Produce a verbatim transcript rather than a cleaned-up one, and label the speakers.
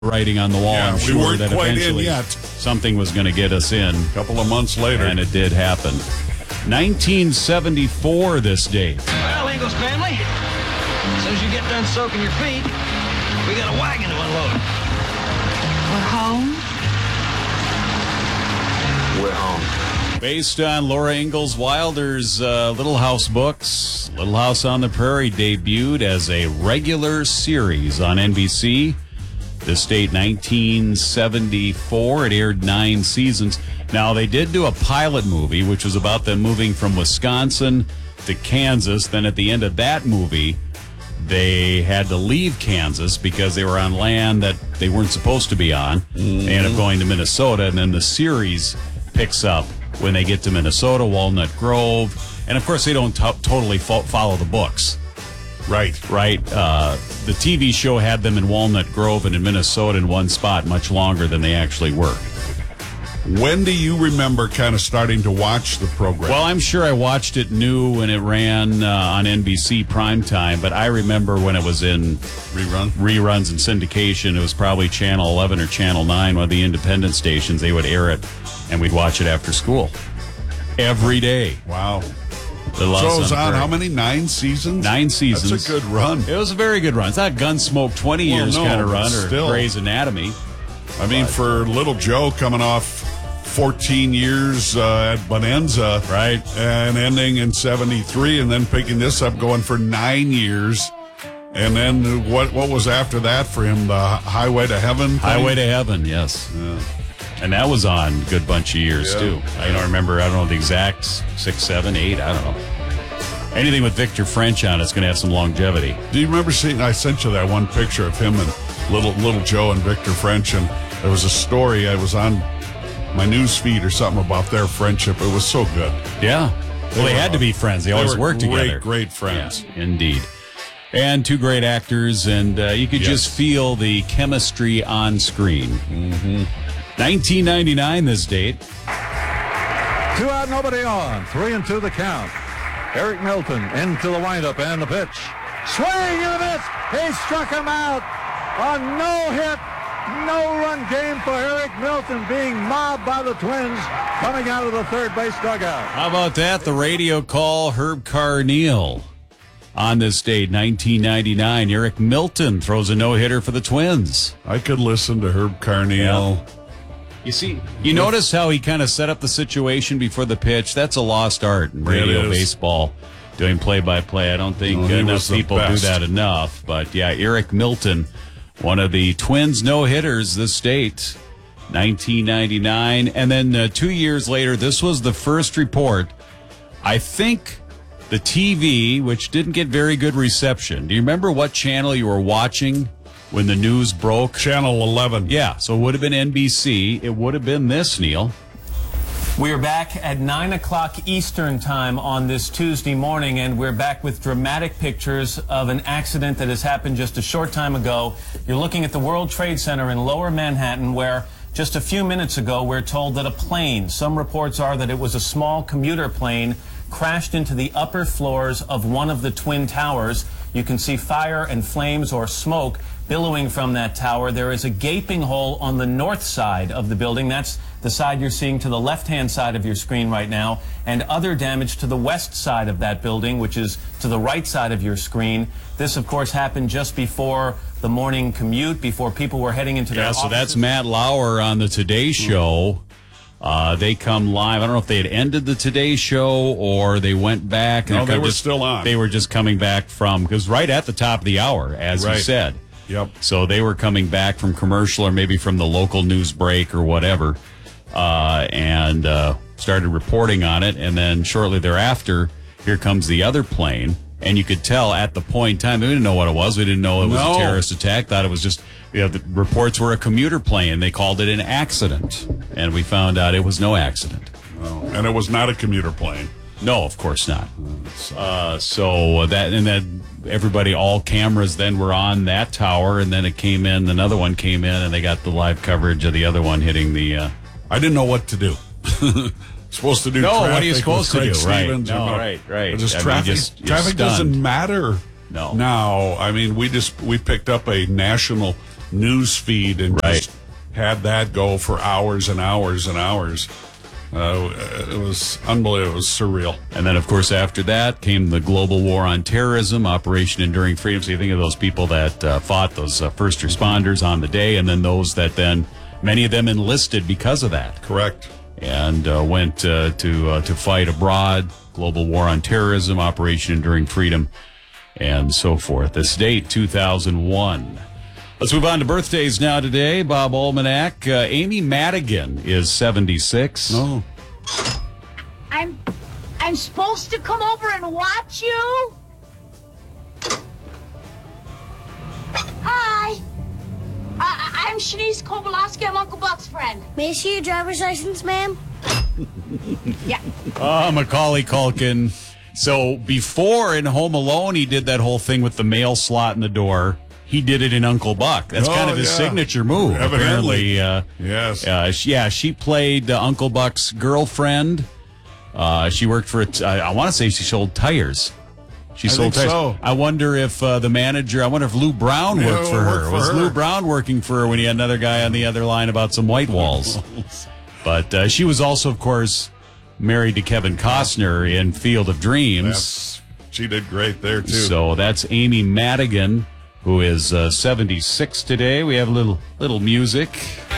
Speaker 1: writing on the wall.
Speaker 2: Yeah,
Speaker 1: I'm
Speaker 2: we
Speaker 1: sure
Speaker 2: weren't
Speaker 1: that
Speaker 2: quite in
Speaker 1: eventually
Speaker 2: yet.
Speaker 1: something was going to get us in.
Speaker 2: A couple of months later.
Speaker 1: And it did happen. nineteen seventy-four this date.
Speaker 3: Well, Ingles family, as soon as you get done soaking your feet, we got a wagon to unload.
Speaker 4: We're home.
Speaker 3: We're home.
Speaker 1: Based on Laura Ingalls Wilder's uh, Little House books, Little House on the Prairie debuted as a regular series on N B C. This date, nineteen seventy-four. It aired nine seasons. Now, they did do a pilot movie, which was about them moving from Wisconsin to Kansas. Then at the end of that movie, they had to leave Kansas because they were on land that they weren't supposed to be on. Mm-hmm. They ended up going to Minnesota, and then the series picks up when they get to Minnesota, Walnut Grove. And, of course, they don't t- totally fo- follow the books.
Speaker 2: Right.
Speaker 1: Right. Uh, the T V show had them in Walnut Grove and in Minnesota in one spot much longer than they actually were.
Speaker 2: When do you remember kind of starting to watch the program?
Speaker 1: Well, I'm sure I watched it new when it ran uh, on N B C primetime, but I remember when it was in
Speaker 2: Rerun?
Speaker 1: reruns and syndication. It was probably Channel eleven or Channel nine, one of the independent stations. They would air it, and we'd watch it after school. Every day.
Speaker 2: Wow.
Speaker 1: The Lost
Speaker 2: So it was
Speaker 1: on
Speaker 2: on
Speaker 1: Prairie.
Speaker 2: how many? Nine seasons?
Speaker 1: Nine seasons.
Speaker 2: That's a good run.
Speaker 1: It was a very good run. It's not Gunsmoke twenty
Speaker 2: Well,
Speaker 1: years
Speaker 2: no,
Speaker 1: kind of
Speaker 2: but
Speaker 1: run or
Speaker 2: still.
Speaker 1: Grey's Anatomy.
Speaker 2: I mean,
Speaker 1: But-
Speaker 2: for little Joe coming off fourteen years uh, at Bonanza.
Speaker 1: Right.
Speaker 2: And ending in seventy-three and then picking this up going for nine years. And then what what was after that for him? The Highway to Heaven thing?
Speaker 1: Highway to Heaven, yes.
Speaker 2: Yeah.
Speaker 1: And that was on a good bunch of years,
Speaker 2: Yeah.
Speaker 1: too. I don't remember, I don't know the exact six, seven, eight, I don't know. Anything with Victor French on it's going to have some longevity.
Speaker 2: Do you remember seeing, I sent you that one picture of him and little little Joe and Victor French, and there was a story, I was on my news feed or something about their friendship. It was so good.
Speaker 1: Yeah. Well, they
Speaker 2: were,
Speaker 1: had to be friends. They,
Speaker 2: they
Speaker 1: always
Speaker 2: were
Speaker 1: worked
Speaker 2: great,
Speaker 1: together.
Speaker 2: great friends.
Speaker 1: Yeah, indeed. And two great actors, and uh, you could
Speaker 2: Yes.
Speaker 1: just feel the chemistry on screen.
Speaker 2: Mm-hmm.
Speaker 1: nineteen ninety-nine, this date.
Speaker 5: Two out, nobody on. Three and two the count. Eric Milton into the windup and the pitch. Swing and a miss. He struck him out. A no-hit, no-run game for Eric Milton, being mobbed by the Twins coming out of the third base dugout.
Speaker 1: How about that? The radio call, Herb Carneal. On this date, nineteen ninety-nine, Eric Milton throws a no-hitter for the Twins.
Speaker 2: I could listen to Herb Carneal.
Speaker 1: Yeah. You see, you notice how he kind of set up the situation before the pitch. That's a lost art in radio
Speaker 2: It is.
Speaker 1: baseball, doing play-by-play. I don't think
Speaker 2: No, he
Speaker 1: enough
Speaker 2: was the
Speaker 1: people do
Speaker 2: best.
Speaker 1: that enough. But, yeah, Eric Milton, one of the Twins no-hitters this date, nineteen ninety-nine. And then uh, two years later, this was the first report. I think the T V, which didn't get very good reception. Do you remember what channel you were watching when the news broke?
Speaker 2: Channel eleven.
Speaker 1: Yeah, so it would have been N B C. It would have been this, Neil.
Speaker 6: We are back at nine o'clock Eastern time on this Tuesday morning, and we're back with dramatic pictures of an accident that has happened just a short time ago. You're looking at the World Trade Center in Lower Manhattan, where just a few minutes ago we're told that a plane, some reports are that it was a small commuter plane, crashed into the upper floors of one of the Twin Towers. You can see fire and flames or smoke billowing from that tower. There is a gaping hole on the north side of the building. That's the side you're seeing to the left-hand side of your screen right now, and other damage to the west side of that building, which is to the right side of your screen. This, of course, happened just before the morning commute, before people were heading into their
Speaker 1: Yeah, so
Speaker 6: offices.
Speaker 1: that's Matt Lauer on the Today Show. Uh, they come live. I don't know if they had ended the Today Show or they went back.
Speaker 2: No,
Speaker 1: they're
Speaker 2: they
Speaker 1: kind of
Speaker 2: were
Speaker 1: just-
Speaker 2: still on.
Speaker 1: They were just coming back from, because right at the top of the hour, as you
Speaker 2: Right.
Speaker 1: said.
Speaker 2: Yep.
Speaker 1: So they were coming back from commercial or maybe from the local news break or whatever, uh, and uh, started reporting on it. And then shortly thereafter, here comes the other plane. And you could tell at the point in time, we didn't know what it was. We didn't know it was
Speaker 2: No.
Speaker 1: a terrorist attack. Thought it was just, you know, the reports were a commuter plane. They called it an accident. And we found out it was no accident.
Speaker 2: Oh, and it was not a commuter plane.
Speaker 1: No, of course not. Uh, so that, and then everybody, all cameras then were on that tower, and then it came in, another one came in, and they got the live coverage of the other one hitting the, uh,
Speaker 2: I didn't know what to do. Supposed to do
Speaker 1: No,
Speaker 2: traffic
Speaker 1: what are you supposed
Speaker 2: with
Speaker 1: to
Speaker 2: Craig
Speaker 1: do? Right.
Speaker 2: Stevens
Speaker 1: No,
Speaker 2: or
Speaker 1: right, right.
Speaker 2: Just
Speaker 1: I mean,
Speaker 2: traffic,
Speaker 1: just- you're
Speaker 2: traffic
Speaker 1: stunned.
Speaker 2: doesn't matter
Speaker 1: No.
Speaker 2: now. I mean, we just we picked up a national news feed and
Speaker 1: Right.
Speaker 2: just had that go for hours and hours and hours. Uh, it was unbelievable. It was surreal.
Speaker 1: And then, of course, after that came the global war on terrorism, Operation Enduring Freedom. So you think of those people that uh, fought, those uh, first responders on the day, and then those that then, many of them enlisted because of that.
Speaker 2: Correct.
Speaker 1: And uh, went uh, to uh, to fight abroad, global war on terrorism, Operation Enduring Freedom, and so forth. This date, two thousand one. Let's move on to birthdays now today. Bob Almanac. Uh, Amy Madigan is seventy-six.
Speaker 2: Oh.
Speaker 7: I'm I'm supposed to come over and watch you? Hi. I, I'm Shanice Kowalski. I'm Uncle Buck's friend.
Speaker 8: May I see your driver's license, ma'am?
Speaker 7: Yeah.
Speaker 1: Oh, Macaulay Culkin. So before in Home Alone, he did that whole thing with the mail slot in the door. He did it in Uncle Buck. That's
Speaker 2: Oh,
Speaker 1: kind of his
Speaker 2: yeah.
Speaker 1: signature move.
Speaker 2: Evidently.
Speaker 1: Apparently, uh,
Speaker 2: Yes.
Speaker 1: uh, she, yeah, she played uh, Uncle Buck's girlfriend. Uh, she worked for, a t- I, I want to say she sold tires. She
Speaker 2: I
Speaker 1: sold
Speaker 2: think
Speaker 1: tires.
Speaker 2: so.
Speaker 1: I wonder if uh, the manager, I wonder if Lou Brown
Speaker 2: Yeah,
Speaker 1: worked for
Speaker 2: worked
Speaker 1: her.
Speaker 2: for
Speaker 1: Was
Speaker 2: her.
Speaker 1: Lou Brown working for her when he had another guy on the other line about some white walls? But uh, she was also, of course, married to Kevin Costner in Field of Dreams.
Speaker 2: That's, she did great there, too.
Speaker 1: So that's Amy Madigan, who is uh, seventy-six today. We have a little little music.